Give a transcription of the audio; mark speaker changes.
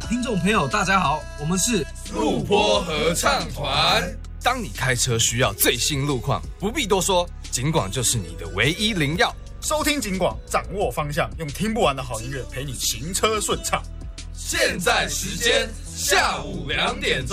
Speaker 1: 听众朋友，大家好，我们是
Speaker 2: 路坡合唱团。当你开车需要最新路况，不必多说，警广就是你的唯一灵药。
Speaker 3: 收听警广，掌握方向，用听不完的好音乐陪你行车顺畅。
Speaker 2: 现在时间下午2点钟。